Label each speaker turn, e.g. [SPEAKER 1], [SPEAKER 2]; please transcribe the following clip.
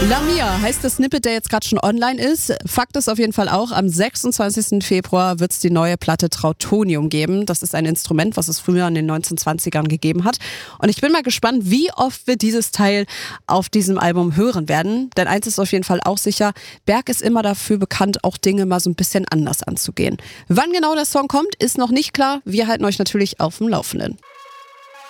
[SPEAKER 1] Lamia heißt das Snippet, der jetzt gerade schon online ist. Fakt ist auf jeden Fall auch, am 26. Februar wird es die neue Platte Trautonium geben. Das ist ein Instrument, was es früher in den 1920ern gegeben hat. Und ich bin mal gespannt, wie oft wir dieses Teil auf diesem Album hören werden. Denn eins ist auf jeden Fall auch sicher, Berg ist immer dafür bekannt, auch Dinge mal so ein bisschen anders anzugehen. Wann genau der Song kommt, ist noch nicht klar. Wir halten euch natürlich auf dem Laufenden.